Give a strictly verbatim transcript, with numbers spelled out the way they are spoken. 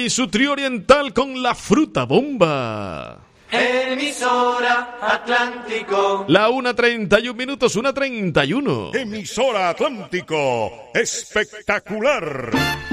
y su trío oriental con la fruta bomba. Emisora Atlántico. La una treinta y un minutos, una treinta y uno. Emisora Atlántico, espectacular.